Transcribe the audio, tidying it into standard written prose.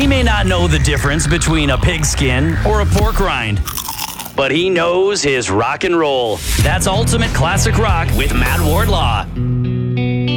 He may not know the difference between a pigskin or a pork rind, but he knows his rock and roll. That's Ultimate Classic Rock with Matt Wardlaw.